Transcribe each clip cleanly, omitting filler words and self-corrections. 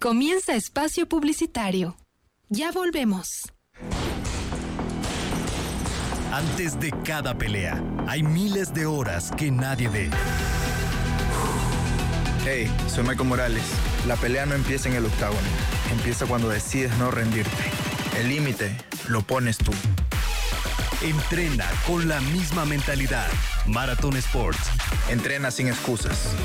Comienza espacio publicitario. Ya volvemos. Antes de cada pelea, hay miles de horas que nadie ve. Hey, soy Michael Morales. La pelea no empieza en el octágono. Empieza cuando decides no rendirte. El límite lo pones tú. Entrena con la misma mentalidad. Marathon Sports. Entrena sin excusas.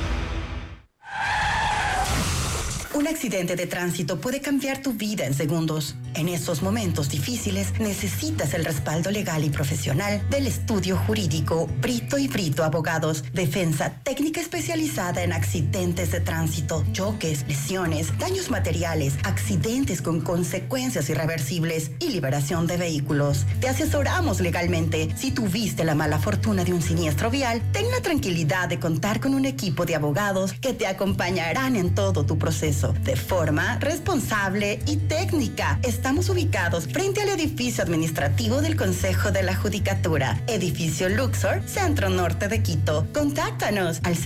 Un accidente de tránsito puede cambiar tu vida en segundos. En esos momentos difíciles necesitas el respaldo legal y profesional del estudio jurídico Brito y Brito Abogados. Defensa técnica especializada en accidentes de tránsito, choques, lesiones, daños materiales, accidentes con consecuencias irreversibles y liberación de vehículos. Te asesoramos legalmente. Si tuviste la mala fortuna de un siniestro vial, ten la tranquilidad de contar con un equipo de abogados que te acompañarán en todo tu proceso de forma responsable y técnica. Estamos ubicados frente al edificio administrativo del Consejo de la Judicatura, edificio Luxor, Centro Norte de Quito. Contáctanos al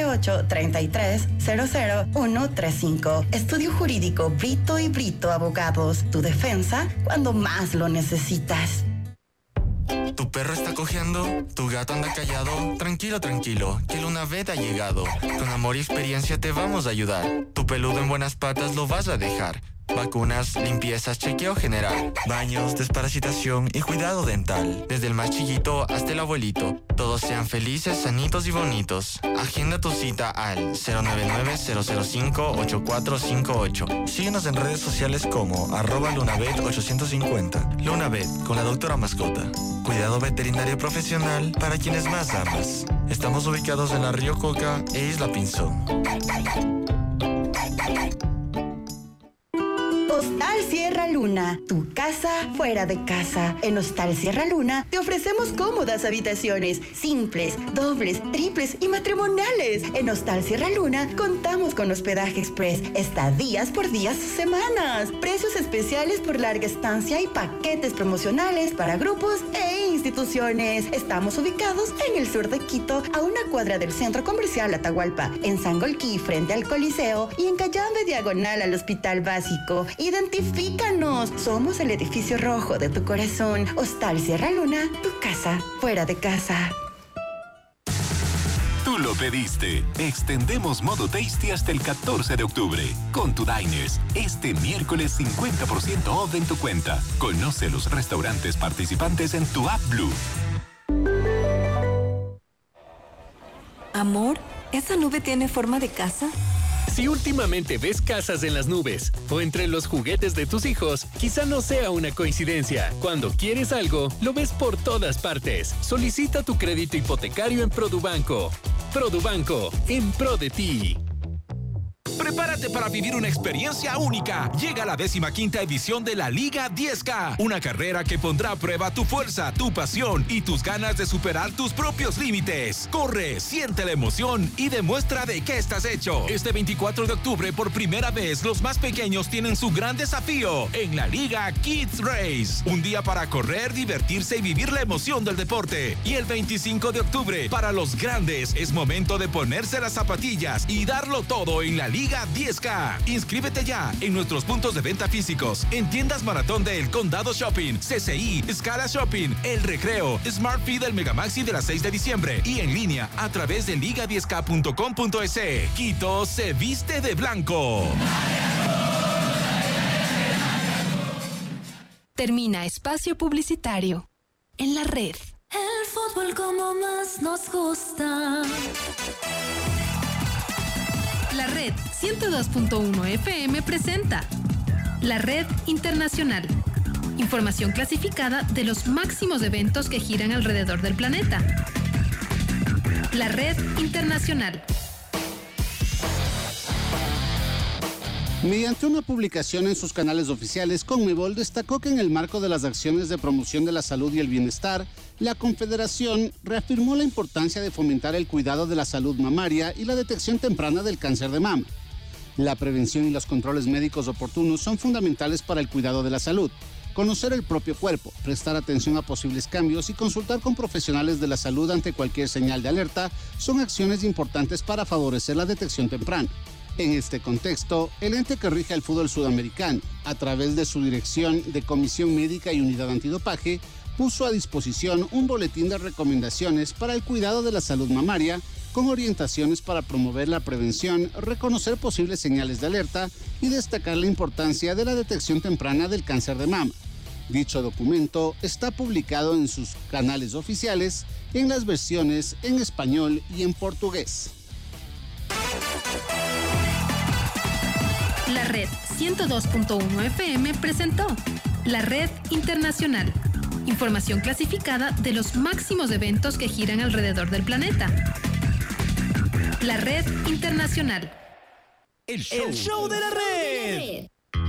098-33-00135. Estudio Jurídico Brito y Brito Abogados. Tu defensa cuando más lo necesitas. ¿Tu perro está cojeando? ¿Tu gato anda callado? Tranquilo, tranquilo, que Lunavet ha llegado. Con amor y experiencia te vamos a ayudar. Tu peludo en buenas patas lo vas a dejar. Vacunas, limpiezas, chequeo general, baños, desparasitación y cuidado dental. Desde el más chiquito hasta el abuelito. Todos sean felices, sanitos y bonitos. Agenda tu cita al 099-005-8458. Síguenos en redes sociales como @Lunavet850. Lunavet, con la doctora mascota. Cuidado veterinario profesional para quienes más amas. Estamos ubicados en la Río Coca e Isla Pinzón. Hostal Sierra Luna, tu casa fuera de casa. En Hostal Sierra Luna te ofrecemos cómodas habitaciones, simples, dobles, triples y matrimoniales. En Hostal Sierra Luna contamos con hospedaje express, estadías por días o semanas, precios especiales por larga estancia y paquetes promocionales para grupos e instituciones. Estamos ubicados en el sur de Quito, a una cuadra del Centro Comercial Atahualpa, en Sangolquí frente al Coliseo y en Cayambe diagonal al Hospital Básico. Identifícanos. Somos el edificio rojo de tu corazón. Hostal Sierra Luna, tu casa fuera de casa. Tú lo pediste. Extendemos Modo Tasty hasta el 14 de octubre. Con tu Diners. Este miércoles 50% off en tu cuenta. Conoce los restaurantes participantes en tu app Blue. Amor, ¿esa nube tiene forma de casa? Si últimamente ves casas en las nubes o entre los juguetes de tus hijos, quizá no sea una coincidencia. Cuando quieres algo, lo ves por todas partes. Solicita tu crédito hipotecario en Produbanco. Produbanco, en pro de ti. Prepárate para vivir una experiencia única. Llega la 15ª edición de la Liga 10K, una carrera que pondrá a prueba tu fuerza, tu pasión y tus ganas de superar tus propios límites. Corre, siente la emoción y demuestra de qué estás hecho. Este 24 de octubre, por primera vez, los más pequeños tienen su gran desafío en la Liga Kids Race. Un día para correr, divertirse y vivir la emoción del deporte. Y el 25 de octubre, para los grandes, es momento de ponerse las zapatillas y darlo todo en la Liga 10K. Inscríbete ya en nuestros puntos de venta físicos, en tiendas Maratón del Condado Shopping, CCI, Scala Shopping, El Recreo, Smart Fit del Megamaxi de la 6 de diciembre y en línea a través de liga10k.com.es. Quito se viste de blanco. Termina espacio publicitario. En la red. El fútbol como más nos gusta. La Red 102.1 FM presenta La Red Internacional. Información clasificada de los máximos eventos que giran alrededor del planeta. La Red Internacional. Mediante una publicación en sus canales oficiales, Conmebol destacó que en el marco de las acciones de promoción de la salud y el bienestar, la Confederación reafirmó la importancia de fomentar el cuidado de la salud mamaria y la detección temprana del cáncer de mama. La prevención y los controles médicos oportunos son fundamentales para el cuidado de la salud. Conocer el propio cuerpo, prestar atención a posibles cambios y consultar con profesionales de la salud ante cualquier señal de alerta son acciones importantes para favorecer la detección temprana. En este contexto, el ente que rige al fútbol sudamericano, a través de su dirección de Comisión Médica y Unidad Antidopaje, puso a disposición un boletín de recomendaciones para el cuidado de la salud mamaria, con orientaciones para promover la prevención, reconocer posibles señales de alerta y destacar la importancia de la detección temprana del cáncer de mama. Dicho documento está publicado en sus canales oficiales, en las versiones en español y en portugués. La Red 102.1 FM presentó La Red Internacional. Información clasificada de los máximos eventos que giran alrededor del planeta. La Red Internacional. El show de la red.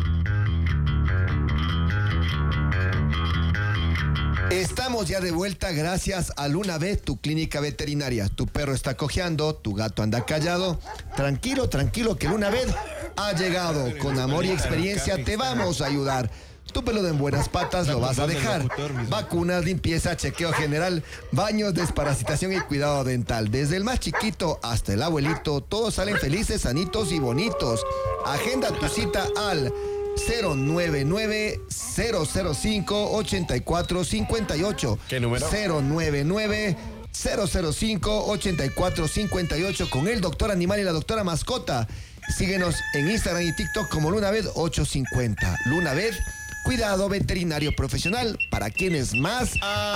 Estamos ya de vuelta gracias a Lunavet, tu clínica veterinaria. Tu perro está cojeando, tu gato anda callado. Tranquilo, tranquilo, que Lunavet ha llegado. Con amor y experiencia te vamos a ayudar. Tu peludo en buenas patas lo vas a dejar. Vacunas, limpieza, chequeo general, baños, desparasitación y cuidado dental. Desde el más chiquito hasta el abuelito, todos salen felices, sanitos y bonitos. Agenda tu cita al 099-005-8458. ¿Qué número? 099-005-8458 con el doctor animal y la doctora mascota. Síguenos en Instagram y TikTok como Lunavet850. Lunavet, cuidado veterinario profesional para quienes más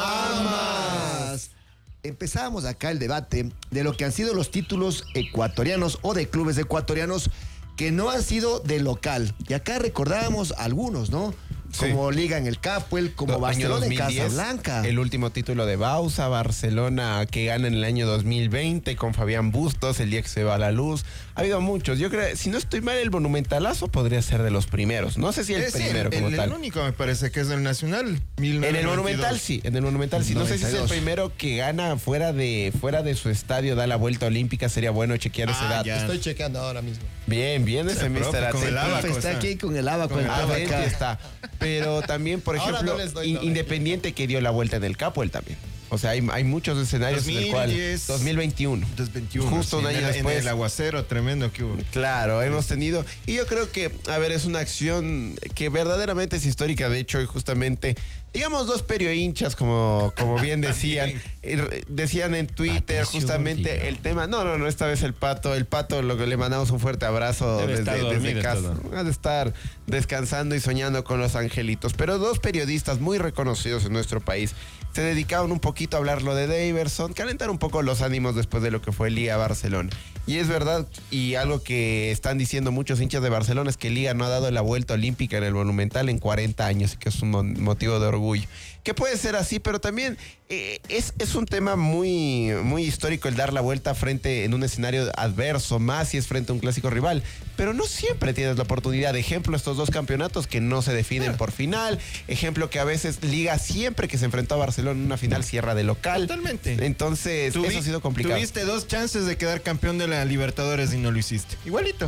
amas. Empezamos acá el debate de lo que han sido los títulos ecuatorianos o de clubes ecuatorianos que no han sido de local. Y acá recordábamos algunos, ¿no? Como Liga en el Capuel, como Barcelona en Casablanca. El último título de Bausa, Barcelona que gana en el año 2020 con Fabián Bustos, el día que se va a la luz. Ha habido muchos. Yo creo, si no estoy mal, el Monumentalazo podría ser de los primeros. No sé si el primero como tal. El único me parece que es el Nacional. 1992. En el Monumental sí, en el Monumental sí. No sé si es el primero que gana fuera de su estadio, da la vuelta olímpica. Sería bueno chequear ese dato. Ya. Estoy chequeando ahora mismo. Bien, ese mister. Está aquí con el abaco. Está. Pero también, por ejemplo, Independiente que dio la vuelta en el Capuel también. O sea, hay muchos escenarios 2010, en el cual... 2021. Justo un año después. En el aguacero tremendo que hubo. Claro, hemos tenido... Y yo creo que, es una acción que verdaderamente es histórica. De hecho, y justamente... Digamos, dos hinchas, como bien decían. Decían en Twitter justamente el tema. No, esta vez el Pato, lo que le mandamos un fuerte abrazo desde casa. Ha de estar descansando y soñando con los angelitos. Pero dos periodistas muy reconocidos en nuestro país se dedicaban un poquito a hablar lo de Daverson, calentar un poco los ánimos después de lo que fue Liga Barcelona. Y es verdad, y algo que están diciendo muchos hinchas de Barcelona es que Liga no ha dado la vuelta olímpica en el Monumental en 40 años y que es un motivo de orgullo. Que puede ser así, pero también es un tema muy, muy histórico el dar la vuelta en un escenario adverso, más si es frente a un clásico rival. Pero no siempre tienes la oportunidad. Ejemplo, estos dos campeonatos que no se definen por final. Ejemplo, que a veces Liga siempre que se enfrentó a Barcelona en una final cierra de local. Totalmente. Entonces, eso ha sido complicado. Tuviste dos chances de quedar campeón de la Libertadores y no lo hiciste. Igualito.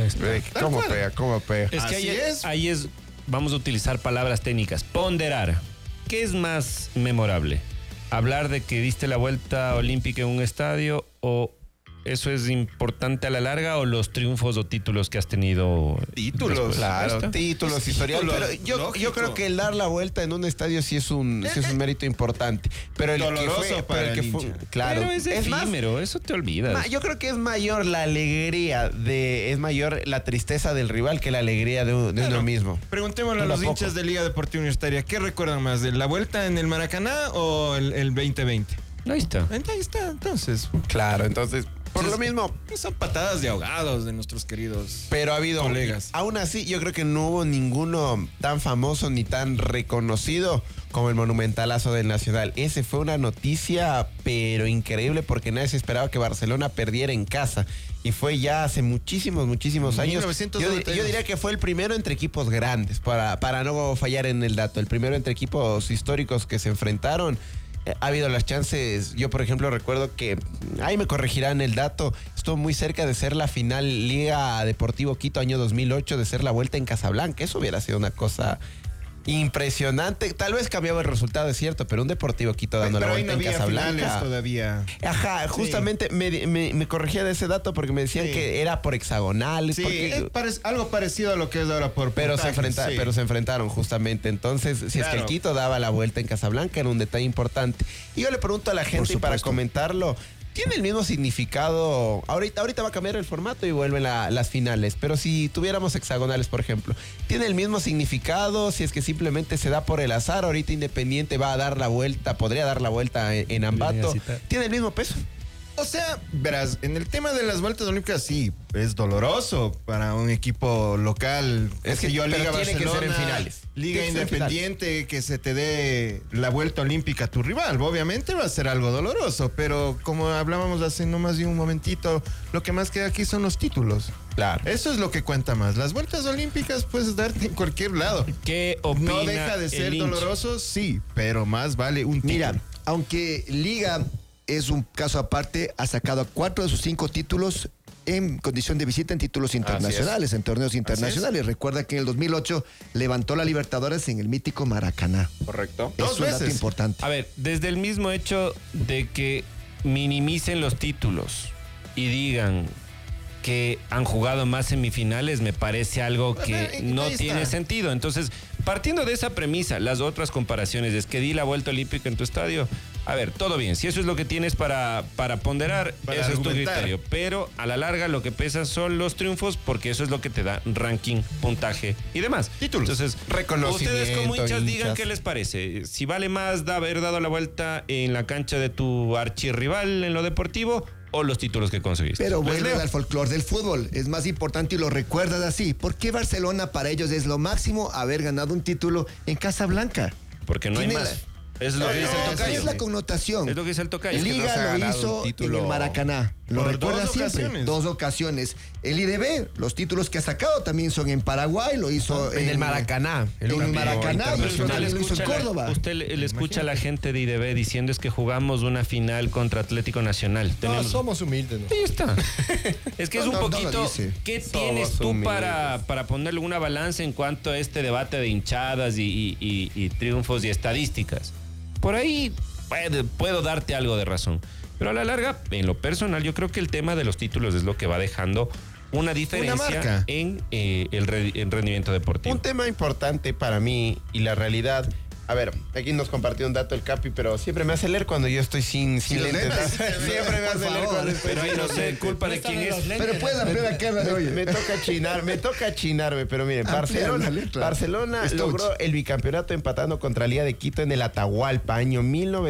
¿Cómo pega? Es que ahí es, vamos a utilizar palabras técnicas. Ponderar. ¿Qué es más memorable? ¿Hablar de que diste la vuelta olímpica en un estadio o eso es importante a la larga o los triunfos o títulos que has tenido? Títulos, claro, títulos, historial. Pero yo creo que el dar la vuelta en un estadio sí es un mérito importante. Pero el doloroso que fue, claro. Pero es efímero, eso te olvidas. Yo creo que es mayor la alegría es mayor la tristeza del rival que la alegría de uno mismo. Preguntémosle a los hinchas de Liga Deportiva Universitaria, ¿qué recuerdan más? ¿De la vuelta en el Maracaná o el 2020? Ahí está, entonces. Claro, entonces... Por lo mismo. Son patadas de ahogados de nuestros queridos pero ha habido colegas. Aún así, yo creo que no hubo ninguno tan famoso ni tan reconocido como el Monumentalazo del Nacional. Ese fue una noticia, pero increíble, porque nadie se esperaba que Barcelona perdiera en casa. Y fue ya hace muchísimos años. Yo diría que fue el primero entre equipos grandes, para no fallar en el dato. El primero entre equipos históricos que se enfrentaron. Ha habido las chances, yo por ejemplo recuerdo que, ahí me corregirán el dato, estuvo muy cerca de ser la final Liga Deportivo Quito año 2008, de ser la vuelta en Casablanca. Eso hubiera sido una cosa Impresionante. Tal vez cambiaba el resultado, es cierto, pero un Deportivo Quito dando la vuelta en Casablanca. Todavía. Ajá, justamente me corregía de ese dato porque me decían que era por hexagonales. Sí, porque, es algo parecido a lo que es ahora por pero puntaje, pero se enfrentaron justamente. Entonces, si es que el Quito daba la vuelta en Casablanca, era un detalle importante. Y yo le pregunto a la gente para comentarlo. ¿Tiene el mismo significado? Ahorita va a cambiar el formato y vuelven las finales. Pero si tuviéramos hexagonales, por ejemplo, ¿tiene el mismo significado? Si es que simplemente se da por el azar, ahorita Independiente va a dar la vuelta, podría dar la vuelta en Ambato. ¿Tiene el mismo peso? O sea, verás, en el tema de las vueltas olímpicas sí, es doloroso para un equipo local. Es que yo Liga Barcelona, que ser en finales. Liga Independiente, que se te dé la vuelta olímpica a tu rival. Obviamente va a ser algo doloroso, pero como hablábamos hace no más de un momentito, lo que más queda aquí son los títulos. Claro. Eso es lo que cuenta más. Las vueltas olímpicas puedes darte en cualquier lado. ¿Qué opina? No deja de ser doloroso, sí, pero más vale un título. Mira, aunque Liga es un caso aparte, ha sacado 4 de sus 5 títulos en condición de visita en títulos internacionales, en torneos internacionales. Recuerda que en el 2008 levantó la Libertadores en el mítico Maracaná. Correcto. Es un dato importante. A ver, desde el mismo hecho de que minimicen los títulos y digan que han jugado más semifinales, me parece algo que no tiene sentido. Entonces, partiendo de esa premisa, las otras comparaciones es que di la vuelta olímpica en tu estadio. A ver, todo bien. Si eso es lo que tienes para ponderar, para eso argumentar. es tu criterio. Pero a la larga lo que pesa son los triunfos, porque eso es lo que te da ranking, puntaje y demás. Títulos. Entonces, ustedes como hinchas digan qué les parece. Si vale más haber dado la vuelta en la cancha de tu archirrival en lo deportivo o los títulos que conseguiste. Pero vuelve al folclore del fútbol. Es más importante y lo recuerdas así. ¿Por qué Barcelona para ellos es lo máximo haber ganado un título en Casablanca? Porque no hay más. Es lo que dice el tocayo. Es la connotación. Es lo que dice el tocayo. Liga lo hizo en el Maracaná. Lo recuerda siempre. 2 ocasiones. El IDB, los títulos que ha sacado también son en Paraguay, lo hizo en el Maracaná. En el Maracaná, y lo hizo en Córdoba. Usted le escucha a la gente de IDB diciendo es que jugamos una final contra Atlético Nacional. No, somos humildes. ¿No? Ahí está. Es que es un poquito... ¿Qué tienes tú para ponerle una balanza en cuanto a este debate de hinchadas y triunfos y estadísticas? Por ahí puedo darte algo de razón. Pero a la larga, en lo personal, yo creo que el tema de los títulos es lo que va dejando una diferencia en el rendimiento deportivo. Un tema importante para mí y la realidad... A ver, aquí nos compartió un dato el Capi, pero siempre me hace leer cuando yo estoy sin lentes. Siempre me hace leer cuando estoy. Pero ahí no sé, culpa de quién es. Pero puedes ampliar la cara de hoy. Me toca chinarme, pero miren, Barcelona logró el bicampeonato empatando contra Liga de Quito en el Atahualpa, año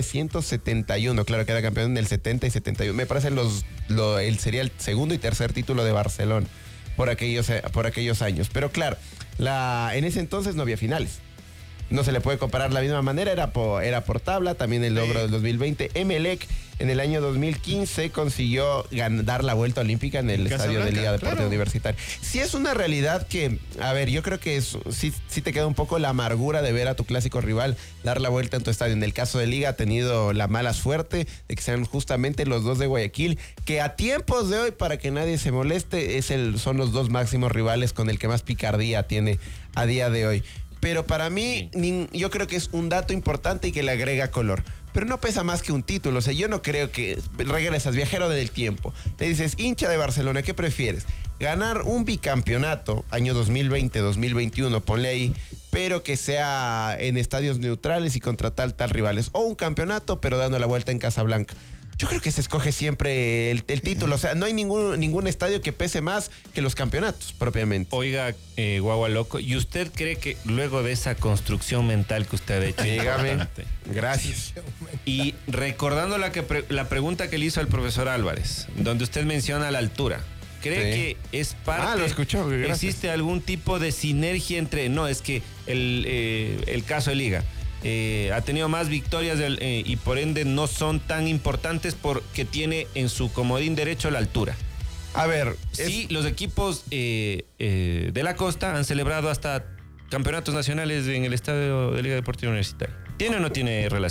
1971. Claro que era campeón en el 70 y 71. Me parece sería el segundo y tercer título de Barcelona por aquellos años. Pero claro, en ese entonces no había finales. No se le puede comparar de la misma manera, era por tabla, también el logro del 2020. Emelec en el año 2015 consiguió dar la vuelta olímpica en el estadio de Liga Deportiva Universitaria. Sí es una realidad que, a ver, yo creo que sí te queda un poco la amargura de ver a tu clásico rival dar la vuelta en tu estadio. En el caso de Liga ha tenido la mala suerte de que sean justamente los dos de Guayaquil, que a tiempos de hoy, para que nadie se moleste, son los dos máximos rivales con el que más picardía tiene a día de hoy. Pero para mí, yo creo que es un dato importante y que le agrega color. Pero no pesa más que un título. O sea, yo no creo que regresas viajero del tiempo. Te dices, hincha de Barcelona, ¿qué prefieres? Ganar un bicampeonato, año 2020, 2021, ponle ahí, pero que sea en estadios neutrales y contra tal rivales. O un campeonato, pero dando la vuelta en Casablanca. Yo creo que se escoge siempre el título. O sea, no hay ningún estadio que pese más que los campeonatos, propiamente. Oiga, Guagua Loco, ¿y usted cree que luego de esa construcción mental que usted ha hecho? Dígame. Gracias. Y recordando la pregunta que le hizo al profesor Álvarez, donde usted menciona la altura, ¿cree que es parte? Lo escuchó. Gracias. ¿Existe algún tipo de sinergia entre... No, es que el caso de Liga... ha tenido más victorias y por ende no son tan importantes porque tiene en su comodín derecho la altura. A ver, sí, los equipos de la costa han celebrado hasta campeonatos nacionales en el estadio de Liga Deportiva Universitaria. ¿Tiene o no tiene relación?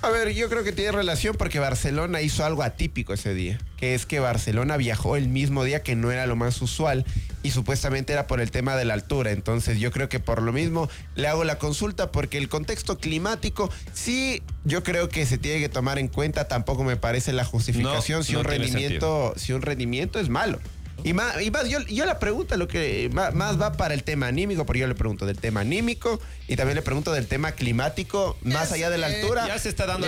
A ver, yo creo que tiene relación porque Barcelona hizo algo atípico ese día, que es que Barcelona viajó el mismo día, que no era lo más usual, y supuestamente era por el tema de la altura. Entonces yo creo que por lo mismo le hago la consulta, porque el contexto climático sí yo creo que se tiene que tomar en cuenta. Tampoco me parece la justificación si un rendimiento es malo. Y más yo la pregunta, lo que más va para el tema anímico, porque yo le pregunto del tema anímico y también le pregunto del tema climático, más allá de la altura. Ya se está dando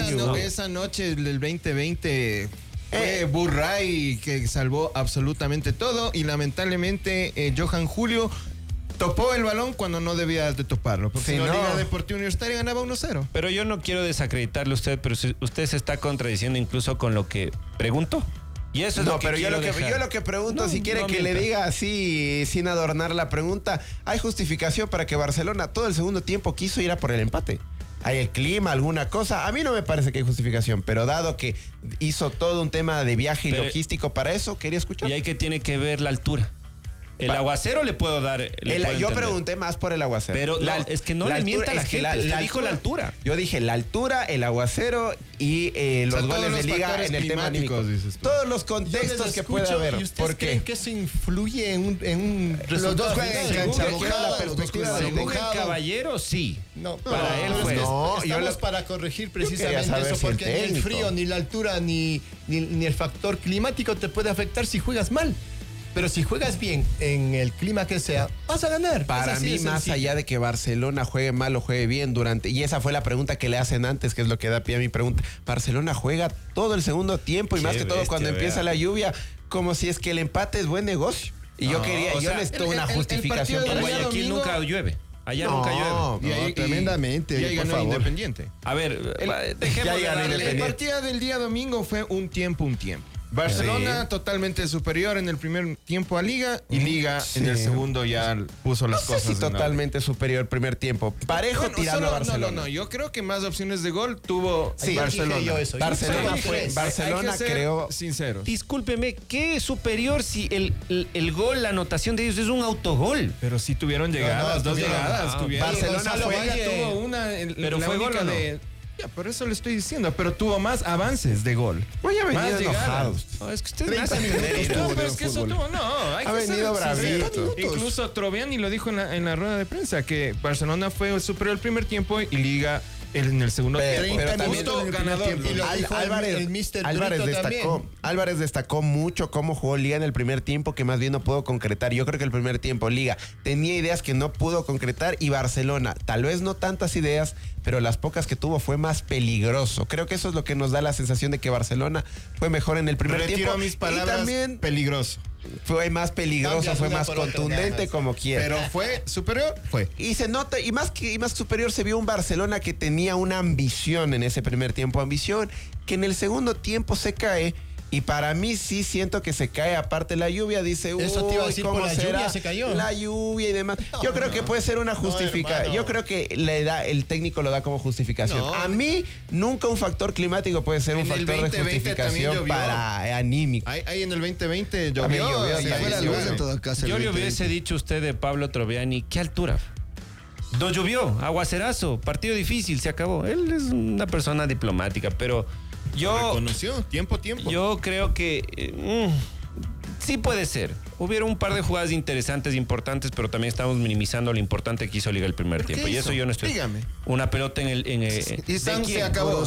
esa noche del 2020 fue Burray que salvó absolutamente todo, y lamentablemente Johan Julio topó el balón cuando no debía de toparlo, porque si no, Liga Deportiva Universitaria ganaba 1-0. Pero yo no quiero desacreditarle a usted, pero usted se está contradiciendo incluso con lo que preguntó. Y eso es lo que yo lo que pregunto, si quiere que le diga así, sin adornar la pregunta, ¿hay justificación para que Barcelona todo el segundo tiempo quiso ir a por el empate? ¿Hay el clima, alguna cosa? A mí no me parece que hay justificación, pero dado que hizo todo un tema de viaje y logístico para eso, quería escuchar. ¿Y ahí que tiene que ver la altura? El aguacero le puedo dar. Yo pregunté más por el aguacero. Pero es que no le mienta a la gente. Usted dijo la altura. Yo dije la altura, el aguacero y los goles de liga en el tema anímico. Todos los contextos que pueda haber. ¿Y ustedes creen que eso influye en un resultado? Los dos juegan en cancha mojada. Según el caballero, sí. No, para él fue. Estamos para corregir precisamente eso, porque ni el frío, ni la altura, ni el factor climático te puede afectar si juegas mal. Pero si juegas bien en el clima que sea, vas a ganar. Para mí, más allá de que Barcelona juegue mal o juegue bien y esa fue la pregunta que le hacen antes, que es lo que da pie a mi pregunta. Barcelona juega todo el segundo tiempo y más que todo cuando empieza la lluvia, como si es que el empate es buen negocio. Y yo necesito una justificación. En Guayaquil nunca llueve. Allá nunca llueve. Tremendamente. Y ahí ganó Independiente. A ver, dejemos el partido del día domingo fue un tiempo. Barcelona totalmente superior en el primer tiempo a Liga, y Liga en el segundo ya puso las cosas. Sí, totalmente superior primer tiempo. Parejo tirando a Barcelona. No, yo creo que más opciones de gol tuvo Barcelona. Barcelona creó. Sinceros. Discúlpeme, ¿qué superior si el gol, la anotación de ellos es un autogol? Pero sí tuvieron llegadas, dos llegadas. Barcelona tuvo una. Pero fue gol o no. Ya, por eso le estoy diciendo, pero tuvo más avances de gol. Voy a venir enojado. No, es que usted me hace pero es que eso tuvo, hay ha que venido bravito. Incluso Troviani lo dijo en la rueda de prensa, que Barcelona fue superior el primer tiempo y Liga en el segundo tiempo. Pero también ganador. Álvarez destacó mucho cómo jugó Liga en el primer tiempo, que más bien no pudo concretar. Yo creo que el primer tiempo Liga tenía ideas que no pudo concretar, y Barcelona tal vez no tantas ideas, pero las pocas que tuvo fue más peligroso. Creo que eso es lo que nos da la sensación de que Barcelona fue mejor en el primer tiempo. Retiro mis palabras, y también peligroso. Fue más peligroso, fue más contundente, como quiera. Pero fue superior, fue. Y se nota, y más superior, se vio un Barcelona que tenía una ambición en ese primer tiempo, ambición que en el segundo tiempo se cae. Y para mí sí siento que se cae, aparte la lluvia, dice, eso te iba a decir, ¿cómo por la será? lluvia se cayó. La lluvia y demás. Yo creo que puede ser una justificación. Yo creo que el técnico lo da como justificación. A mí, nunca un factor climático puede ser un factor de justificación para anímico. Ahí en el 2020 llovió. Yo le hubiese dicho a usted de Pablo Troviani, ¿qué altura? No llovió, aguacerazo, partido difícil, se acabó. Él es una persona diplomática, pero yo reconoció tiempo. Yo creo que sí puede ser. Hubieron un par de jugadas interesantes, importantes, pero también estamos minimizando lo importante que hizo Liga el primer tiempo. Y eso yo no estoy. Dígame. Una pelota en el. Y se acabó.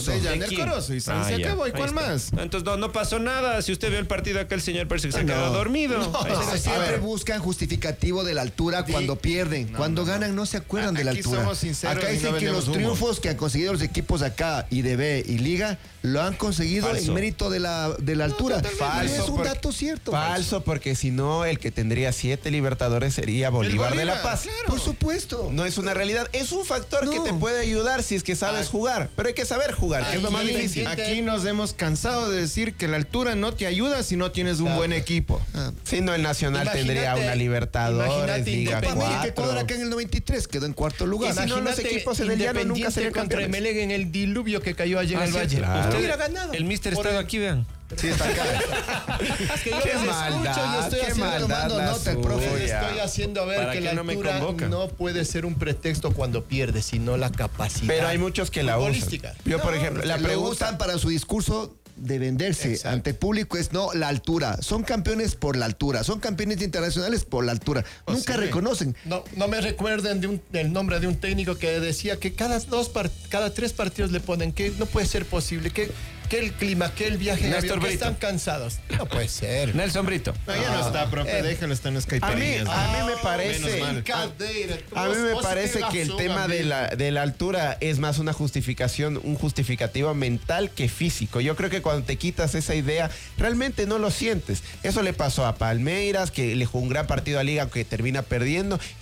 Y se acabó. ¿Y cuál más? Entonces no pasó nada. Si usted vio el partido acá, el señor parece que se ha quedado dormido. Siempre buscan justificativo de la altura cuando pierden. Cuando ganan no se acuerdan de la altura. Somos sinceros. Acá dicen que los triunfos que han conseguido los equipos acá, IDB y Liga, lo han conseguido en mérito de la altura. Falso. Es un dato cierto. Falso, porque si no, el que tendría 7 Libertadores sería Bolívar de La Paz. Claro. Por supuesto. No es una realidad. Es un factor que te puede ayudar si es que sabes jugar. Pero hay que saber jugar, que es lo más difícil. Aquí nos hemos cansado de decir que la altura no te ayuda si no tienes un buen equipo. Si no, el Nacional tendría una Libertadores, Liga 4. América Ecuador acá en el 93 quedó en cuarto lugar. Y si no, los equipos en el llano nunca serían contra Emelec en el diluvio que cayó allí en el Valle. Usted hubiera ganado. El mister estado aquí, vean. Sí, está acá. Es que yo Qué les maldad, escucho y estoy qué haciendo, maldad tomando la nota, el profe. suya. Estoy haciendo a ver ¿Para que qué la no me altura convoca? no puede ser un pretexto cuando pierde, sino la capacidad. Pero hay muchos que la usan. futbolística. Yo, por ejemplo, la Lo pregunta... usan para su discurso de venderse ante el público es no, la altura. Son campeones por la altura. Son campeones internacionales por la altura. Nunca reconocen. No me recuerden del nombre de un técnico que decía que cada 3 partidos le ponen que no puede ser posible, que el clima, que el viaje en Néstor avión, que Brito. están cansados. No puede ser. Nelson Brito. No, ya no está, profe, déjalo, está en Skype. A mí me parece... A mí me parece que el tema de la altura es más una justificación, un justificativo mental que físico. Yo creo que cuando te quitas esa idea, realmente no lo sientes. Eso le pasó a Palmeiras, que le jugó un gran partido a Liga que termina perdiendo. Y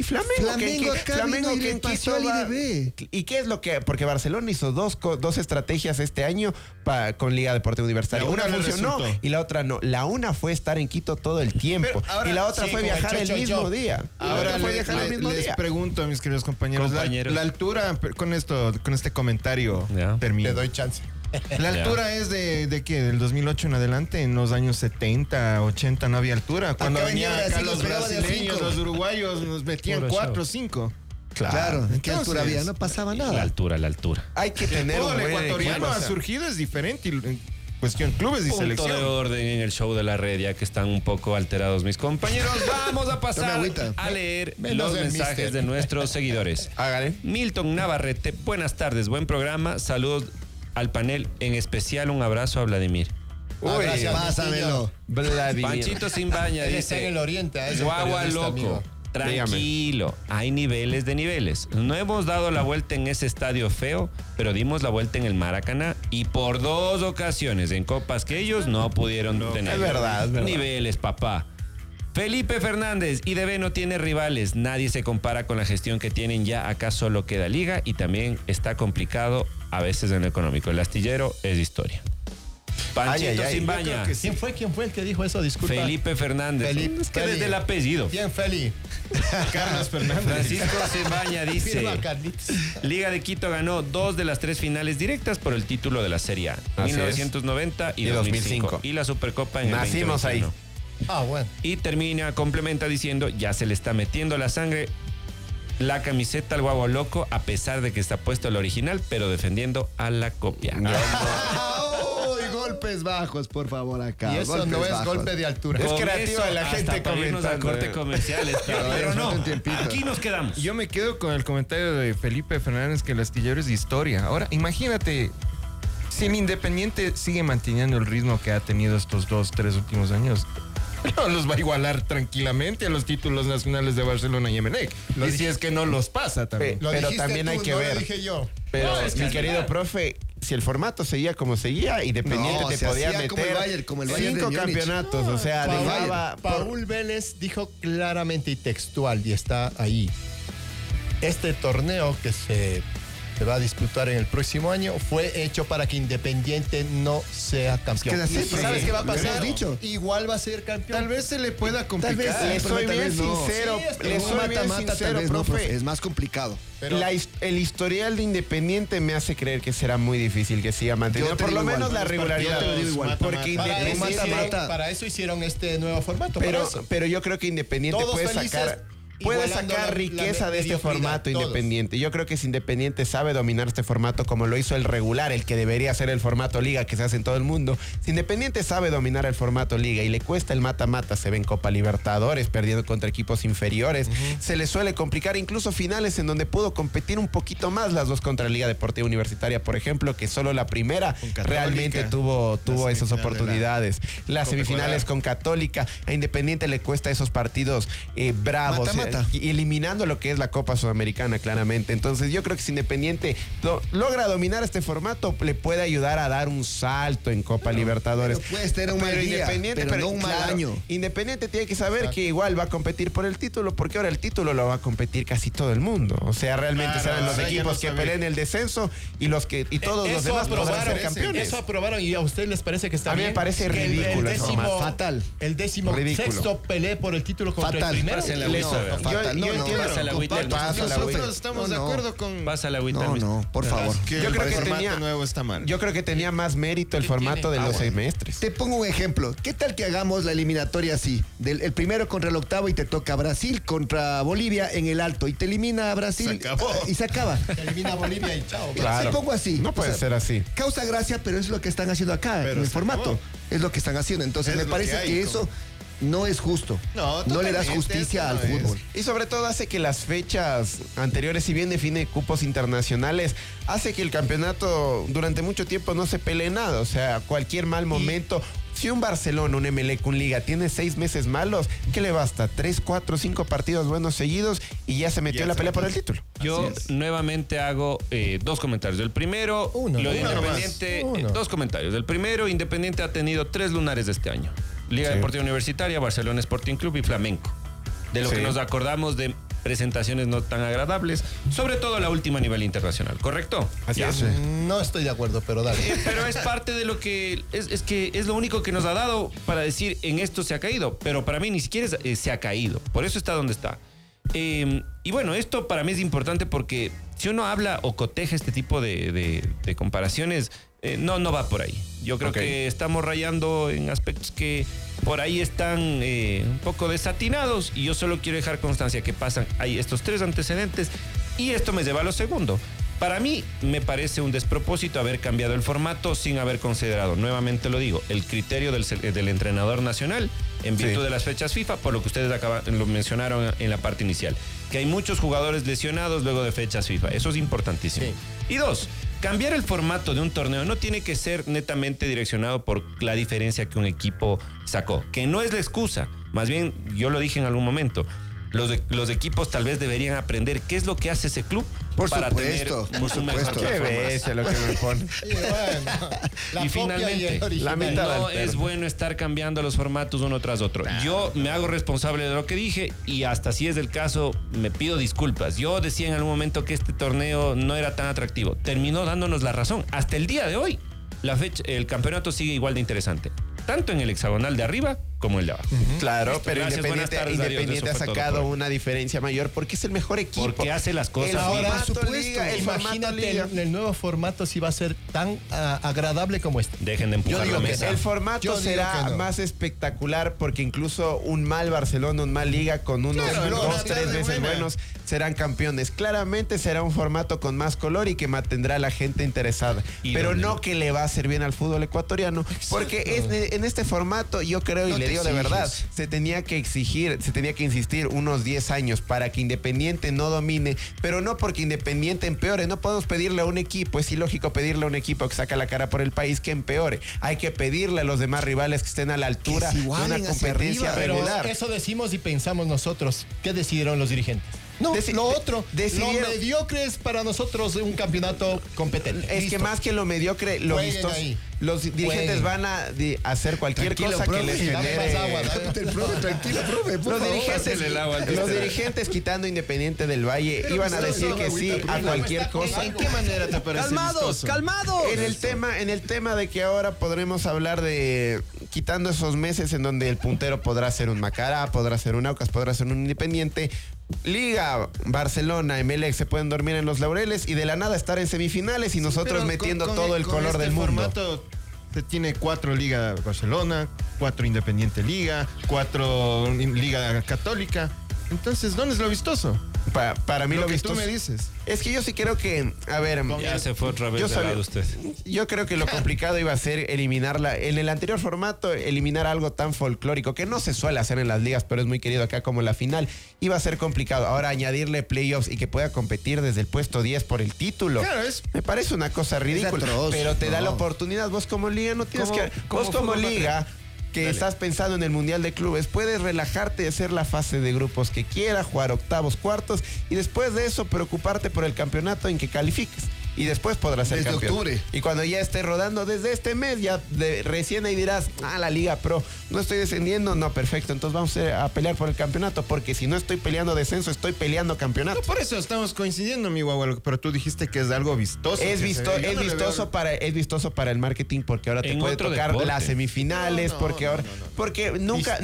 Flamengo que pasó al IDB. ¿Y qué es lo que...? Porque Barcelona hizo dos estrategias este año con Liga Deportiva Universitaria. Una funcionó y la otra no. La una fue estar en Quito todo el tiempo. Ahora, y la otra sí, fue como viajar el mismo día. Ahora les pregunto a mis queridos compañeros. La altura, con este comentario termino. Le doy chance. La altura es de qué, del 2008 en adelante, en los años 70, 80 no había altura. Cuando Acá venían venía acá Brasil, los nos pegaba de a brasileños, 5. los uruguayos nos metían Puro 4 o show. 5. Claro, ¿en qué altura Entonces, había? No pasaba La nada. altura. Hay que tener un El buen ecuatoriano equipo, ha o sea. surgido, es diferente en cuestión clubes y Punto de selección. orden en el show de la red, ya que están un poco alterados mis compañeros. Vamos a pasar a leer Menos los el mensajes mister. de nuestros seguidores. Hágale. Milton Navarrete, buenas tardes, buen programa. Saludos al panel, en especial un abrazo a Vladimir. Gracias, Pásamelo. Vladimir. Panchito Simbaña Él está en dice: el oriente. Es Guagua periodista, loco. amigo. Tranquilo, hay niveles de niveles. No hemos dado la vuelta en ese estadio feo, pero dimos la vuelta en el Maracaná y por 2 ocasiones en copas que ellos no pudieron tener. Es verdad. Niveles, papá. Felipe Fernández, IDB no tiene rivales, nadie se compara con la gestión que tienen ya, acá solo queda Liga y también está complicado a veces en lo económico. El astillero es historia. Panchito Simbaña. ¿Quién fue el que dijo eso? Disculpa. Felipe Fernández. Es que desde el apellido. Bien, Feli. Carlos Fernández. Francisco Simbaña dice: Firma, Carlitos. Liga de Quito ganó 2 de las 3 finales directas por el título de la Serie A. Así 1990 y Y 2005. 2005. Y la Supercopa en Nacimos el 2021. Bueno. Y complementa diciendo: ya se le está metiendo la sangre la camiseta al Guagua Loco, a pesar de que está puesto el original, pero defendiendo a la copia. Uy, golpes bajos, por favor, acá. Y eso no es golpe de altura. Es creativa la gente hasta para irnos al comentando. corte comercial. Pero no, un tiempito. aquí nos quedamos. Yo me quedo con el comentario de Felipe Fernández que el astillero es de historia. Ahora, imagínate, si el Independiente sigue manteniendo el ritmo que ha tenido estos 2-3 últimos años, no los va a igualar tranquilamente a los títulos nacionales de Barcelona y Emelec. Y si es que no los pasa también. Pero también hay que no ver. Lo dije yo. Pero, No, es que mi es querido verdad. profe, si el formato seguía como seguía, Independiente No, te se podía hacía como el meter Bayern, como el Bayern de 5 Múnich. campeonatos. O sea, dejaba... Paul Vélez dijo claramente y textual, y está ahí. Este torneo que se va a disputar en el próximo año fue hecho para que Independiente no sea campeón. Es que ¿Y siempre, sabes qué va a lo pasar? hemos dicho. Igual va a ser campeón. Tal vez se le pueda Tal vez complicar. sí, Le pero soy tal bien vez no. sincero, Sí, es que le un soy bien Mata-mata, tal sincero, vez no, profe. profe. Es más complicado. Pero- El historial de Independiente me hace creer que será muy difícil que siga manteniendo Yo te por lo digo menos igual. la regularidad. Yo te lo digo igual. Porque Para eso, Independiente... para eso hicieron este nuevo formato. para eso. Pero yo creo que Independiente Todos puede felices, sacar... Puede igualando sacar la riqueza de este mediocridad, formato todos. Independiente. Yo creo que si Independiente sabe dominar este formato como lo hizo el regular, el que debería ser el formato Liga que se hace en todo el mundo. Si Independiente sabe dominar el formato Liga y le cuesta el mata-mata, se ve en Copa Libertadores, perdiendo contra equipos inferiores, se le suele complicar incluso finales en donde pudo competir un poquito más las dos contra Liga Deportiva Universitaria, por ejemplo, que solo la primera Católica. realmente tuvo esas semifinal de oportunidades. Las semifinales con Católica, a Independiente le cuesta esos partidos bravos, Mata-mata. y eliminando lo que es la Copa Sudamericana, claramente. Entonces, yo creo que si Independiente logra dominar este formato, le puede ayudar a dar un salto en Copa Libertadores. Pero puedes tener un mal día, pero no un mal año. Independiente tiene que saber que igual va a competir por el título, porque ahora el título lo va a competir casi todo el mundo. O sea, realmente serán los equipos que peleen el descenso y todos los demás podrán ser campeones. Eso aprobaron y a ustedes les parece que está A mí bien. me parece Que ridículo el ese décimo, formato. Fatal. El 16º Ridículo. pelee por el título contra Fatal. el primero. Pásenle a Wilson, a ver. fatal. Yo entiendo. Pasa la agüita. Nosotros estamos de acuerdo con... Pasa la agüita. No, por favor. Yo creo que formato nuevo está mal. Yo creo que tenía más mérito el formato de los semestres. Te pongo un ejemplo. ¿Qué tal que hagamos la eliminatoria así? El primero contra el octavo y te toca Brasil contra Bolivia en el alto y te elimina a Brasil. Se acabó. Y se acaba. Te elimina Bolivia y chao. Claro. Te pongo así. No puede ser así. Causa gracia, pero es lo que están haciendo acá en el formato. acabó. Es lo que están haciendo. Entonces Es me lo parece que hay, que como- eso no es justo. No, No le das totalmente, justicia al eso no es. fútbol. Y sobre todo hace que las fechas anteriores, si bien define cupos internacionales, hace que el campeonato durante mucho tiempo no se pelee nada. O sea, cualquier mal momento. Si un Barcelona, un Emelec, un Liga tiene 6 meses malos, ¿qué le basta? 3, 4, 5 partidos buenos seguidos y ya se metió en la pelea por el título. Yo nuevamente hago 2 comentarios. El primero, lo de Independiente, 2 comentarios. El primero, Independiente ha tenido 3 lunares de este año. Liga Deportiva Universitaria, Barcelona Sporting Club y Flamenco. De lo que nos acordamos de presentaciones no tan agradables, sobre todo la última a nivel internacional, ¿correcto? Así Ya. es. No estoy de acuerdo, pero dale. Pero es parte de lo que es que es lo único que nos ha dado para decir en esto se ha caído, pero para mí ni siquiera se ha caído, por eso está donde está. Y bueno, esto para mí es importante porque si uno habla o coteja este tipo de comparaciones, no va por ahí. Yo creo que estamos rayando en aspectos que por ahí están un poco desatinados y yo solo quiero dejar constancia que hay estos 3 antecedentes y esto me lleva a lo segundo. Para mí me parece un despropósito haber cambiado el formato sin haber considerado, nuevamente lo digo, el criterio del entrenador nacional en virtud de las fechas FIFA, por lo que ustedes lo mencionaron en la parte inicial, que hay muchos jugadores lesionados luego de fechas FIFA. Eso es importantísimo. Y 2, cambiar el formato de un torneo no tiene que ser netamente direccionado por la diferencia que un equipo sacó, que no es la excusa. Más bien, yo lo dije en algún momento, los equipos tal vez deberían aprender qué es lo que hace ese club para tener un mejor Qué bestia lo que me pone. Y finalmente, no es bueno estar cambiando los formatos uno tras otro. Yo me hago responsable de lo que dije y hasta si es el caso me pido disculpas. Yo decía en algún momento que este torneo no era tan atractivo. Terminó dándonos la razón. Hasta el día de hoy, el campeonato sigue igual de interesante. Tanto en el hexagonal de arriba como el de abajo. Claro, Listo, pero gracias, Independiente ha sacado una diferencia mayor porque es el mejor equipo. Porque hace las cosas Ahora, el imagínate el nuevo formato si va a ser tan agradable como este. Dejen de empujar la mesa. El formato será más espectacular porque incluso un mal Barcelona, un mal Liga con unos 2, 3 veces buenos serán campeones. Claramente será un formato con más color y que mantendrá a la gente interesada. Pero no que le va a hacer bien al fútbol ecuatoriano. Porque en este formato yo creo, y le digo de verdad, se tenía que insistir unos 10 años para que Independiente no domine, pero no porque Independiente empeore. No podemos pedirle a un equipo, es ilógico pedirle a un equipo que saca la cara por el país que empeore. Hay que pedirle a los demás rivales que estén a la altura de una competencia regular. Pero eso decimos y pensamos nosotros. ¿Qué decidieron los dirigentes? No, lo mediocre es para nosotros un campeonato competente. Es que más que lo mediocre, lo vistoso. Los dirigentes van a hacer cualquier cosa que les genere. Los dirigentes quitando Independiente del Valle iban a decir que sí a cualquier cosa. ¿En qué manera te parece ¡Calmados! En el tema de que ahora podremos hablar de quitando esos meses en donde el puntero podrá ser un Macará, podrá ser un Aucas, podrá ser un Independiente. Liga, Barcelona, Emelec se pueden dormir en los laureles y de la nada estar en semifinales y nosotros metiendo todo el color del mundo. Formato tiene 4 Liga Barcelona, 4 Independiente Liga, 4 Liga Católica. Entonces, ¿dónde es lo vistoso? Para mí lo que vistoso. tú me dices. Es que yo sí creo que, a ver, ya se fue otra vez de lado usted. Yo creo que lo complicado iba a ser eliminarla. En el anterior formato, eliminar algo tan folclórico que no se suele hacer en las ligas, pero es muy querido acá como la final, iba a ser complicado. Ahora añadirle playoffs y que pueda competir desde el puesto 10 por el título. Claro, me parece una cosa ridícula. atroz, pero te da la oportunidad. Vos como liga no tienes que. Vos como liga que estás pensando en el Mundial de Clubes, puedes relajarte y hacer la fase de grupos que quieras, jugar octavos, cuartos y después de eso preocuparte por el campeonato en que califiques. y después podrás ser desde campeón. octubre. Y cuando ya esté rodando desde este mes, ya recién ahí dirás, la Liga Pro, no estoy descendiendo, no, perfecto, entonces vamos a pelear por el campeonato, porque si no estoy peleando descenso, estoy peleando campeonato. No, por eso estamos coincidiendo, mi guagualo, pero tú dijiste que es algo vistoso. Es vistoso para el marketing, porque ahora te puede tocar las semifinales, porque nunca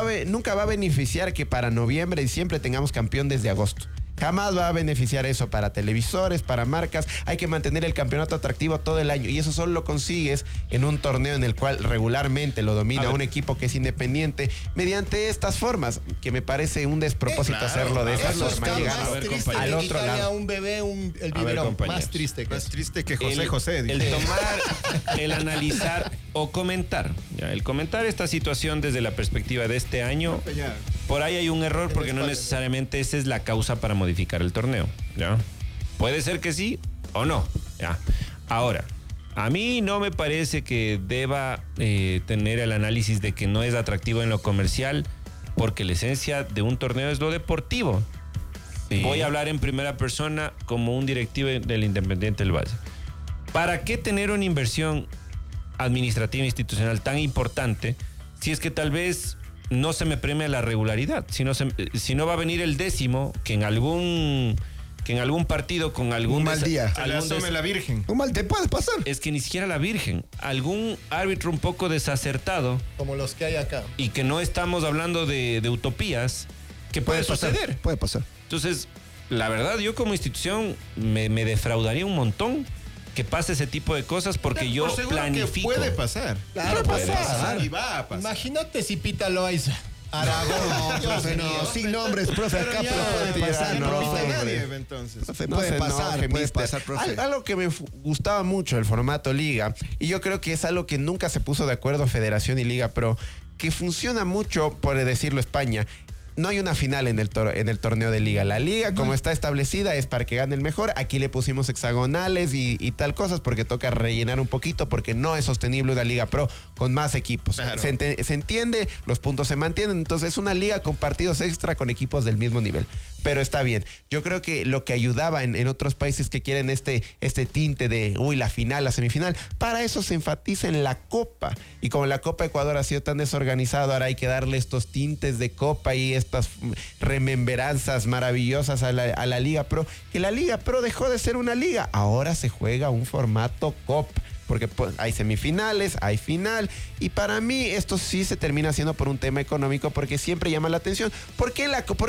va a beneficiar que para noviembre, diciembre tengamos campeón desde agosto. Jamás va a beneficiar eso para televisores, para marcas. Hay que mantener el campeonato atractivo todo el año y eso solo lo consigues en un torneo en el cual regularmente lo domina un equipo que es independiente mediante estas formas, que me parece un despropósito hacerlo de esa forma, llegando al otro lado. A un bebé el biberón, más triste que José. El tomar, el analizar o comentar. Ya, el comentar esta situación desde la perspectiva de este año, por ahí hay un error porque no necesariamente esa es la causa para modificar el torneo. ¿Ya? Puede ser que sí o no. ¿Ya? Ahora, a mí no me parece que deba tener el análisis de que no es atractivo en lo comercial, porque la esencia de un torneo es lo deportivo. Sí. Voy a hablar en primera persona como un directivo del Independiente del Valle. ¿Para qué tener una inversión administrativa e institucional tan importante si es que tal vez no se me premia la regularidad, si no va a venir el décimo que en algún partido con algún mal día se le asome la Virgen? Un mal te puede pasar. Es que ni siquiera la Virgen, algún árbitro un poco desacertado, como los que hay acá, y que no estamos hablando de utopías, que puede suceder. Puede pasar. Entonces, la verdad, yo como institución me defraudaría un montón que pase ese tipo de cosas, porque yo planifico. Que puede pasar. Claro, puede pasar. Y va a pasar. Imagínate si Pita Loaiza, Aragón, profe, sin nombres, profe, acá, pero puede pasar, profe. Nadie, entonces. Profe, puede pasar, profe. Algo que me gustaba mucho el formato Liga, y yo creo que es algo que nunca se puso de acuerdo Federación y Liga Pro, que funciona mucho, por decirlo España. No hay una final en el torneo de Liga. La Liga, como está establecida, es para que gane el mejor. Aquí le pusimos hexagonales y tal cosas porque toca rellenar un poquito, porque no es sostenible una Liga Pro con más equipos. Claro. Se entiende, los puntos se mantienen. Entonces es una liga con partidos extra con equipos del mismo nivel. Pero está bien. Yo creo que lo que ayudaba en otros países que quieren este tinte de, la final, la semifinal, para eso se enfatiza en la Copa. Y como la Copa Ecuador ha sido tan desorganizada, ahora hay que darle estos tintes de Copa y estas remembranzas maravillosas a la Liga Pro, que la Liga Pro dejó de ser una liga, ahora se juega un formato Copa, porque pues, hay semifinales, hay final, y para mí esto sí se termina haciendo por un tema económico, porque siempre llama la atención. ¿Por qué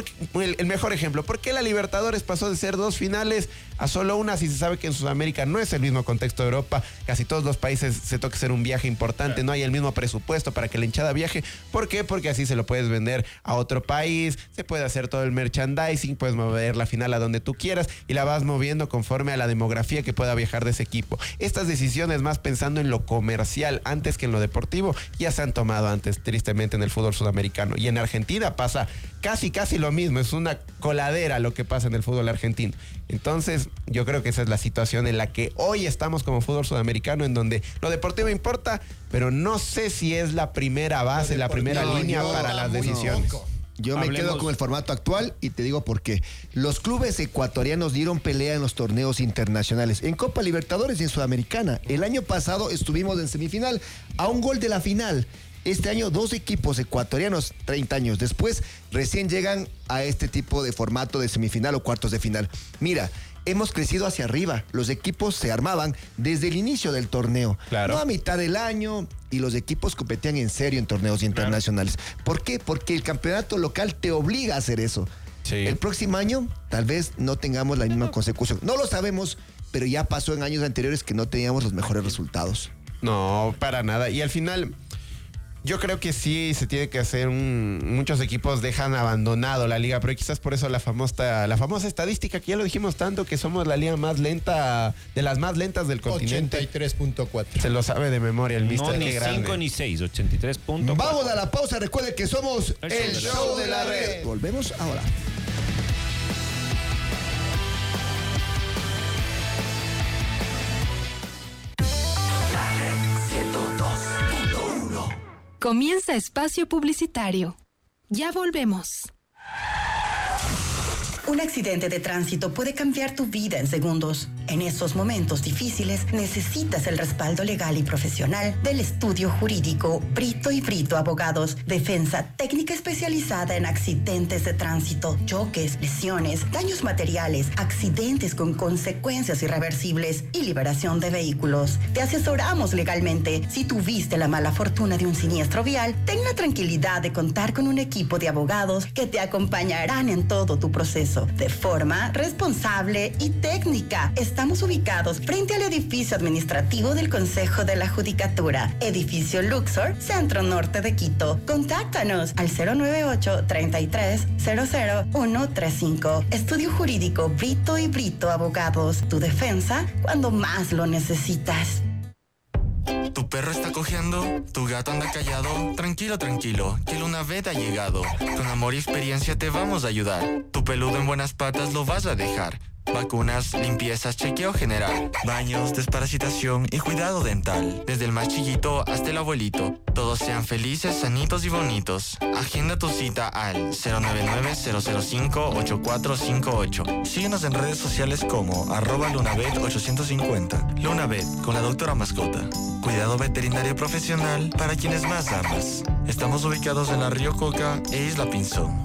el mejor ejemplo? ¿Por qué la Libertadores pasó de ser 2 finales a solo una, si se sabe que en Sudamérica no es el mismo contexto de Europa? Casi todos los países se toca hacer un viaje importante, no hay el mismo presupuesto para que la hinchada viaje. ¿Por qué? Porque así se lo puedes vender a otro país, se puede hacer todo el merchandising, puedes mover la final a donde tú quieras y la vas moviendo conforme a la demografía que pueda viajar de ese equipo. Estas decisiones, más pensando en lo comercial antes que en lo deportivo, ya se han tomado antes, tristemente, en el fútbol sudamericano. Y en Argentina pasa casi lo mismo, es una coladera lo que pasa en el fútbol argentino. Entonces, yo creo que esa es la situación en la que hoy estamos como fútbol sudamericano, en donde lo deportivo importa, pero no sé si es la primera base, la primera línea para las decisiones. Yo me quedo con el formato actual y te digo por qué. Los clubes ecuatorianos dieron pelea en los torneos internacionales, en Copa Libertadores y en Sudamericana. El año pasado estuvimos en semifinal, a un gol de la final. Este año 2 equipos ecuatorianos, 30 años después, recién llegan a este tipo de formato de semifinal o cuartos de final. Mira, hemos crecido hacia arriba. Los equipos se armaban desde el inicio del torneo. Claro. No a mitad del año, y los equipos competían en serio en torneos internacionales. Claro. ¿Por qué? Porque el campeonato local te obliga a hacer eso. Sí. El próximo año tal vez no tengamos la misma consecución. No lo sabemos, pero ya pasó en años anteriores que no teníamos los mejores resultados. No, para nada. Y al final, yo creo que sí se tiene que hacer muchos equipos dejan abandonado la liga, pero quizás por eso la famosa estadística que ya lo dijimos tanto, que somos la liga más lenta, de las más lentas del continente. 83.4. Se lo sabe de memoria el mister. No, ni 5 ni 6, 83.4. Vamos a la pausa, recuerden que somos el show de la red. Volvemos ahora. Comienza espacio publicitario. Ya volvemos. Un accidente de tránsito puede cambiar tu vida en segundos. En esos momentos difíciles necesitas el respaldo legal y profesional del estudio jurídico Brito y Brito Abogados. Defensa técnica especializada en accidentes de tránsito, choques, lesiones, daños materiales, accidentes con consecuencias irreversibles y liberación de vehículos. Te asesoramos legalmente. Si tuviste la mala fortuna de un siniestro vial, ten la tranquilidad de contar con un equipo de abogados que te acompañarán en todo tu proceso de forma responsable y técnica. Estamos ubicados frente al edificio administrativo del Consejo de la Judicatura, edificio Luxor, Centro Norte de Quito. Contáctanos al 098-33-00135. Estudio Jurídico Brito y Brito Abogados. Tu defensa cuando más lo necesitas. ¿Tu perro está cojeando? ¿Tu gato anda callado? Tranquilo, tranquilo, que Lunavet ha llegado. Con amor y experiencia te vamos a ayudar. Tu peludo en buenas patas lo vas a dejar. Vacunas, limpiezas, chequeo general, baños, desparasitación y cuidado dental. Desde el más chiquito hasta el abuelito. Todos sean felices, sanitos y bonitos. Agenda tu cita al 099-005-8458. Síguenos en redes sociales como @Lunavet850. Lunavet, con la doctora mascota. Cuidado veterinario profesional para quienes más amas. Estamos ubicados en la Río Coca e Isla Pinzón.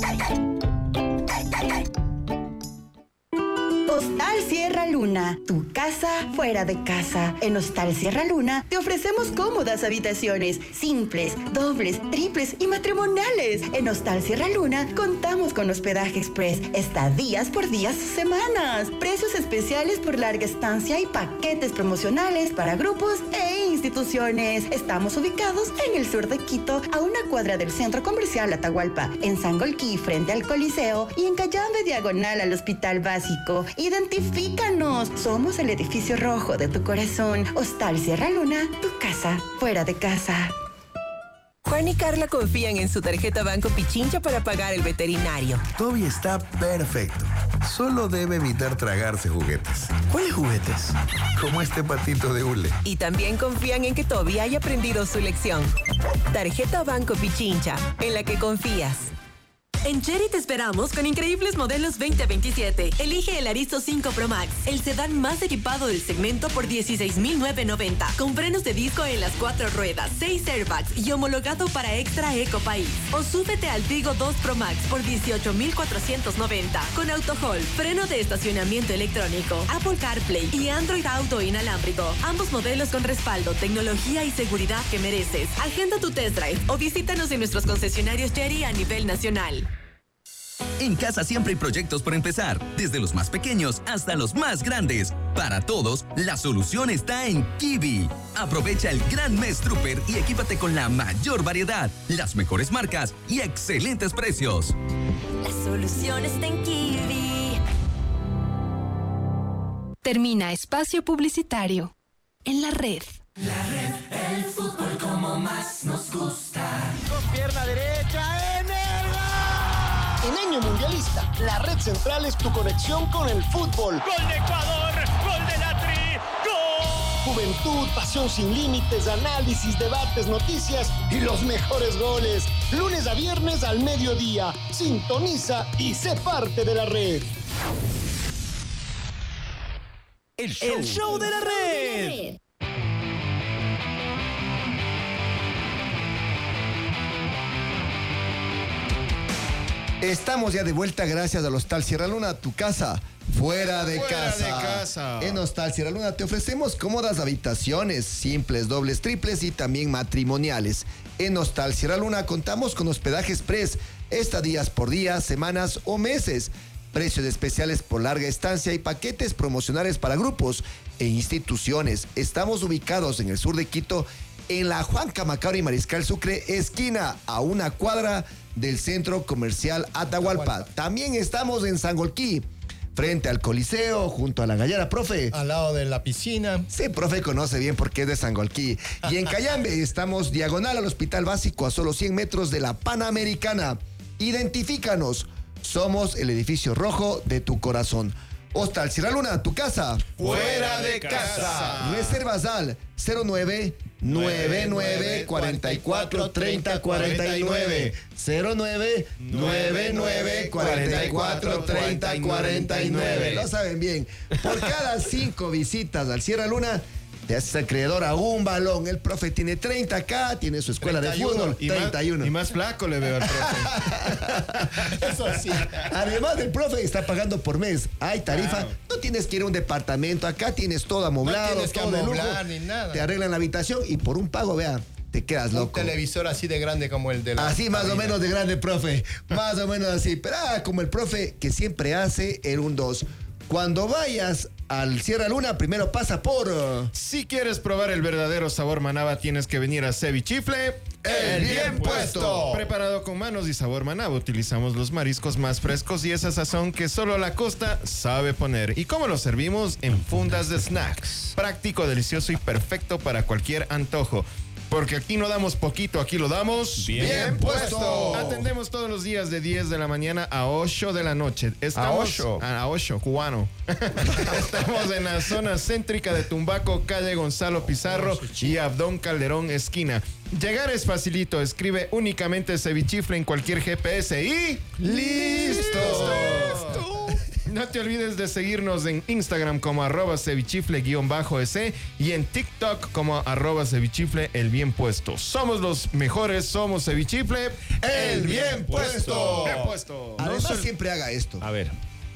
Hostal Sierra Luna, tu casa fuera de casa. En Hostal Sierra Luna te ofrecemos cómodas habitaciones, simples, dobles, triples y matrimoniales. En Hostal Sierra Luna contamos con hospedaje express, estadías por días o semanas, precios especiales por larga estancia y paquetes promocionales para grupos e instituciones. Estamos ubicados en el sur de Quito, a una cuadra del Centro Comercial Atahualpa, en Sangolquí frente al Coliseo y en Cayambe diagonal al Hospital Básico. Identifícanos. Somos el edificio rojo de tu corazón. Hostal Sierra Luna, tu casa fuera de casa. Juan y Carla confían en su tarjeta Banco Pichincha para pagar el veterinario. Toby está perfecto. Solo debe evitar tragarse juguetes. ¿Cuáles juguetes? Como este patito de hule. Y también confían en que Toby haya aprendido su lección. Tarjeta Banco Pichincha, en la que confías. En Chery te esperamos con increíbles modelos 2027. Elige el Aristo 5 Pro Max, el sedán más equipado del segmento por $16,990, con frenos de disco en las 4 ruedas, 6 airbags y homologado para Extra Eco País. O súbete al Tigo 2 Pro Max por $18,490, con AutoHold, freno de estacionamiento electrónico, Apple CarPlay y Android Auto inalámbrico. Ambos modelos con respaldo, tecnología y seguridad que mereces. Agenda tu test drive o visítanos en nuestros concesionarios Chery a nivel nacional. En casa siempre hay proyectos por empezar, desde los más pequeños hasta los más grandes. Para todos, la solución está en Kiwi. Aprovecha el gran mes Trooper y equípate con la mayor variedad, las mejores marcas y excelentes precios. La solución está en Kiwi. Termina espacio publicitario en la red. La red, el fútbol como más nos gusta. Con pierna derecha en el gol. En año mundialista, la red central es tu conexión con el fútbol. ¡Gol de Ecuador! ¡Gol de la Tri! ¡Gol! Juventud, pasión sin límites, análisis, debates, noticias y los mejores goles. Lunes a viernes al mediodía. Sintoniza y sé parte de la red. El show de la red. Estamos ya de vuelta gracias al Hostal Sierra Luna, tu casa fuera de casa. En Hostal Sierra Luna te ofrecemos cómodas habitaciones, simples, dobles, triples y también matrimoniales. En Hostal Sierra Luna contamos con hospedaje express, estadías por días, semanas o meses. Precios especiales por larga estancia y paquetes promocionales para grupos e instituciones. Estamos ubicados en el sur de Quito, en la Juan Camacaro y Mariscal Sucre, esquina a una cuadra del Centro Comercial Atahualpa. También estamos en Sangolquí, frente al Coliseo, junto a la Gallara, profe. Al lado de la piscina. Sí, profe, conoce bien porque es de Sangolquí. Y en Cayambe estamos diagonal al Hospital Básico, a solo 100 metros de la Panamericana. Identifícanos. Somos el edificio rojo de tu corazón. Hostal Sierra Luna, tu casa. Fuera de casa. Reservas al 09 99 44 30 49 09 99 44 30 49. Lo saben bien. Por cada 5 visitas al Sierra Luna te haces acreedor a un balón. El profe tiene 30K, tiene su escuela 31, de fútbol, 31. Y más flaco le veo al profe. Eso sí. Además del profe está pagando por mes. Hay tarifa. Claro. No tienes que ir a un departamento. Acá tienes todo amoblado, no tienes que todo amoblar, de lujo. ni nada. Te arreglan la habitación y por un pago, vea, te quedas loco. Un televisor así de grande como el de la... Así más o menos de grande, profe. Más o menos así. Pero como el profe que siempre hace el 1-2. Cuando vayas al Sierra Luna, primero pasa por... Si quieres probar el verdadero sabor Manaba, tienes que venir a Cevichifle. El bien puesto. Preparado con manos y sabor Manaba. Utilizamos los mariscos más frescos y esa sazón que solo la costa sabe poner. ¿Y cómo lo servimos? En fundas de snacks. Práctico, delicioso y perfecto para cualquier antojo. Porque aquí no damos poquito, aquí lo damos bien puesto. Atendemos todos los días de 10 de la mañana a 8 de la noche. Estamos a 8, cubano. Estamos en la zona céntrica de Tumbaco, calle Gonzalo Pizarro y Abdón Calderón, esquina. Llegar es facilito, escribe únicamente Cevichifle en cualquier GPS y... ¡Listo! No te olvides de seguirnos en Instagram como @cevichifle_es y en TikTok como @cevichifle el bien puesto. Somos los mejores, somos Cevichifle, el bien puesto. Bien puesto. Además, siempre haga esto. A ver.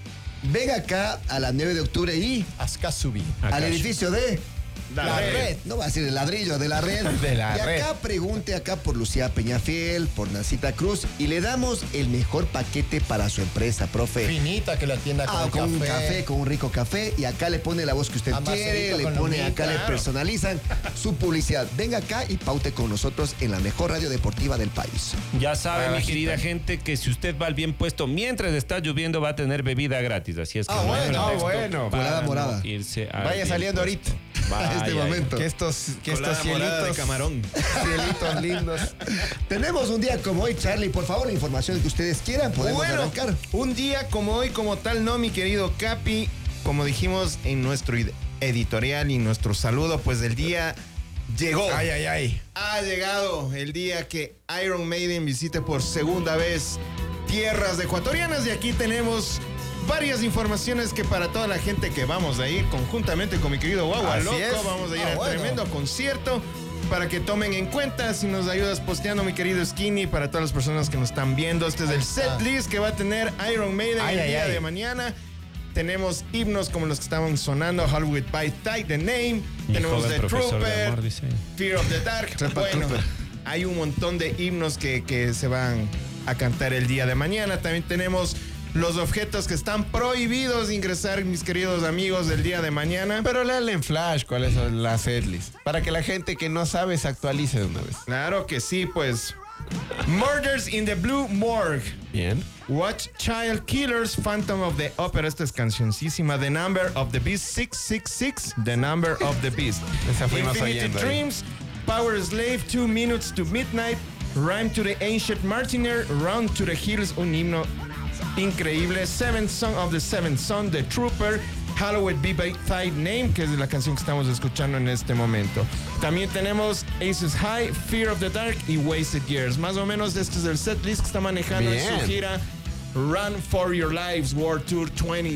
Ven acá a las 9 de octubre y... Ascasubi. Al edificio de... La red. No va a decir el ladrillo, de la red. De la y acá pregunte acá por Lucía Peñafiel, por Nacita Cruz y le damos el mejor paquete para su empresa, profe. Finita que la atienda con un café, con un rico café y acá le pone la voz que usted quiere, le pone acá, le personalizan su publicidad. Venga acá y paute con nosotros en la mejor radio deportiva del país. Ya sabe, mi querida gente, que si usted va al bien puesto mientras está lloviendo va a tener bebida gratis. Así es que bueno. Morada, morada. Irse vaya saliendo ahorita. Este momento. Que estos cielitos de camarón. Cielitos lindos. Tenemos un día como hoy, Charlie. Por favor, la información que ustedes quieran, podemos arrancar. Un día como hoy, como tal, no, mi querido Capi. Como dijimos en nuestro editorial y nuestro saludo, pues el día llegó. Ay. Ha llegado el día que Iron Maiden visite por segunda vez tierras ecuatorianas y aquí tenemos varias informaciones que para toda la gente que vamos a ir conjuntamente con mi querido Guagua Loco, vamos a ir a tremendo concierto para que tomen en cuenta. Si nos ayudas posteando, mi querido Skinny, para todas las personas que nos están viendo, este es el set list que va a tener Iron Maiden el día de mañana. Tenemos himnos como los que estaban sonando, Hollywood by Tight, The Name, tenemos The Trooper, Fear of the Dark. Bueno, hay un montón de himnos que se van a cantar el día de mañana. También tenemos los objetos que están prohibidos de ingresar, mis queridos amigos, del día de mañana. Pero léale en flash cuáles son las setlist, para que la gente que no sabe se actualice de una vez. Claro que sí, pues. Murders in the Blue Morgue. Bien. Watch Child Killers, Phantom of the Opera. Esta es cancioncísima. The Number of the Beast, 666. The Number of the Beast. Esa fuimos Infinity oyendo Dreams, Power Slave, 2 Minutes to Midnight, Rhyme to the Ancient Martiner, Run to the Hills, un himno increíble. Seventh Son of the Seventh Son, The Trooper, Hallowed Be Thy Name, que es la canción que estamos escuchando en este momento. También tenemos Aces High, Fear of the Dark y Wasted Years. Más o menos este es el setlist que está manejando en su gira Run for Your Lives World Tour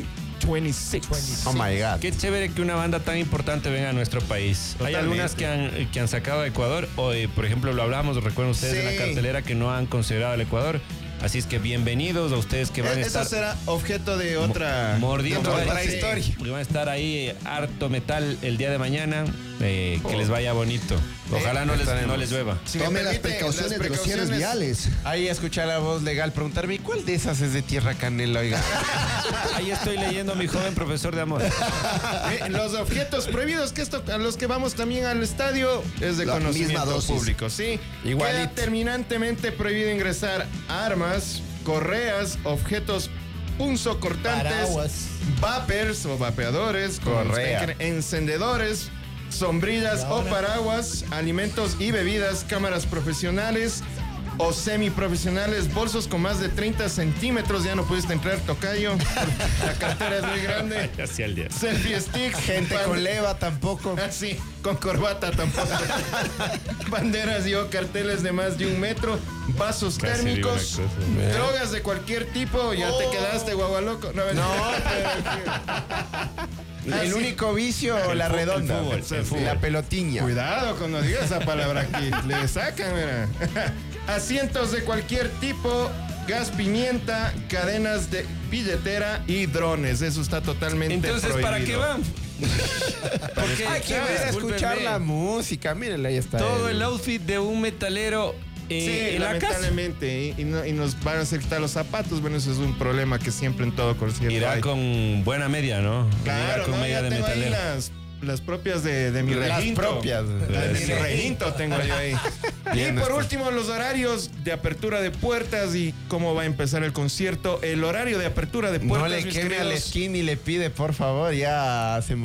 2026. Oh my God. Qué chévere que una banda tan importante venga a nuestro país. Totalmente. Hay algunas que han sacado a Ecuador. Hoy, por ejemplo, lo hablamos, recuerdan ustedes en la cartelera que no han considerado al Ecuador. Así es que bienvenidos a ustedes que van a estar... Eso será objeto de otra... Mordiendo otra historia. Que van a estar ahí harto metal el día de mañana. Que les vaya bonito. Ojalá no les llueva. Si tomen las precauciones de los cierres viales. Ahí escuché la voz legal preguntarme, ¿cuál de esas es de Tierra Canela, oiga? Ahí estoy leyendo a mi joven profesor de amor. Los objetos prohibidos, que esto a los que vamos también al estadio es de conocimiento público, ¿sí? Igualito. Queda terminantemente prohibido ingresar armas, correas, objetos punzocortantes, vapers o vapeadores, encendedores, sombrillas o paraguas, alimentos y bebidas, cámaras profesionales, o semiprofesionales, bolsos con más de 30 centímetros, ya no pudiste entrar, tocayo. La cartera es muy grande. Casi al día. Selfie sticks. Gente con leva tampoco. Sí, con corbata tampoco. Banderas y o carteles de más de 1 metro, vasos Casi térmicos, drogas de cualquier tipo. Ya te quedaste, guagualoco. No, El único vicio, la redonda. El fútbol. La pelotiña. Cuidado cuando digas esa palabra aquí. Le sacan, mira. Asientos de cualquier tipo, gas pimienta, cadenas de billetera y drones. Eso está totalmente Entonces, prohibido. ¿para qué van? Porque Hay que ver a escuchar la música. Mírenle, ahí está. todo el outfit de un metalero Sí, en la casa. lamentablemente. Y nos van a hacer quitar los zapatos. Bueno, eso es un problema que siempre en todo concierto Irá hay. con buena media, ¿no? Claro, Irá con no, media ya de tengo ahí metalero. las propias de mi Las recinto. propias. De mi recinto tengo yo ahí. Y por último, los horarios de apertura de puertas y cómo va a empezar el concierto. El horario de apertura de puertas, No le mis queme al queridos. skin y le pide, por favor, ya se